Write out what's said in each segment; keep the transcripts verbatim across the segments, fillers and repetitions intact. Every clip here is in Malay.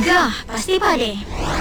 Gegar Pasti Padi.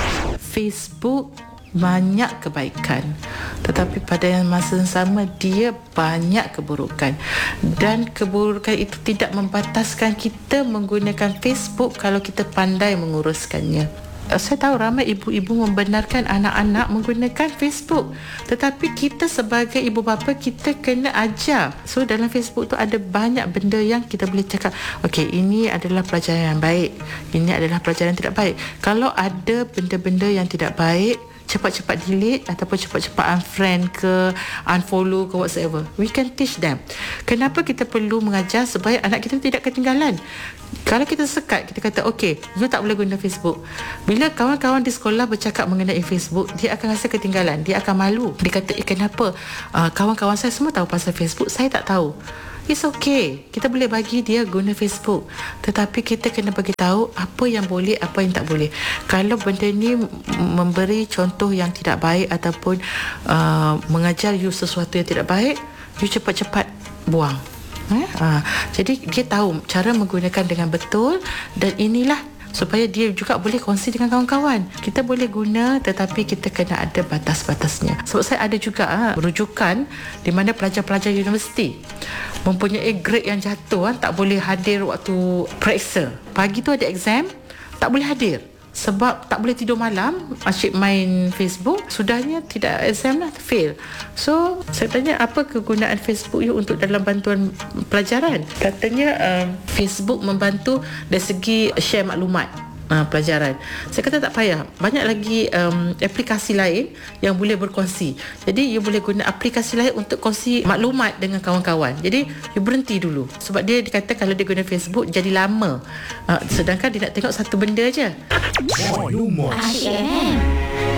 Facebook banyak kebaikan, tetapi pada yang masa yang sama dia banyak keburukan, dan keburukan itu tidak membataskan kita menggunakan Facebook kalau kita pandai menguruskannya. Saya tahu ramai ibu-ibu membenarkan anak-anak menggunakan Facebook, tetapi kita sebagai ibu bapa kita kena ajar. So dalam Facebook tu ada banyak benda yang kita boleh cakap, okey, ini adalah pelajaran yang baik, ini adalah pelajaran yang tidak baik. Kalau ada benda-benda yang tidak baik, cepat-cepat delete ataupun cepat-cepat unfriend ke unfollow ke whatsoever. We can teach them. Kenapa kita perlu mengajar supaya anak kita tidak ketinggalan? Kalau kita sekat, kita kata okey, you tak boleh guna Facebook. Bila kawan-kawan di sekolah bercakap mengenai Facebook, dia akan rasa ketinggalan, dia akan malu. Dia kata, eh kenapa uh, kawan-kawan saya semua tahu pasal Facebook, saya tak tahu. It's okay, kita boleh bagi dia guna Facebook, tetapi kita kena bagi tahu apa yang boleh, apa yang tak boleh. Kalau benda ni memberi contoh yang tidak baik ataupun uh, mengajar you sesuatu yang tidak baik, you cepat-cepat buang. Eh? Ha, jadi dia tahu cara menggunakan dengan betul, dan inilah supaya dia juga boleh kongsi dengan kawan-kawan. Kita boleh guna, tetapi kita kena ada batas-batasnya. Sebab saya ada juga ha, rujukan di mana pelajar-pelajar universiti mempunyai grade yang jatuh, ha, tak boleh hadir waktu periksa. Pagi tu ada exam, tak boleh hadir sebab tak boleh tidur malam, asyik main Facebook. Sudahnya tidak exam lah, fail. So saya tanya, apa kegunaan Facebook you untuk dalam bantuan pelajaran? Katanya um, Facebook membantu dari segi share maklumat Uh, pelajaran. Saya kata tak payah, banyak lagi um, aplikasi lain yang boleh berkongsi. Jadi you boleh guna aplikasi lain untuk kongsi maklumat dengan kawan-kawan. Jadi you berhenti dulu, sebab dia dikata kalau dia guna Facebook jadi lama, uh, sedangkan dia nak tengok satu benda aja. Asyik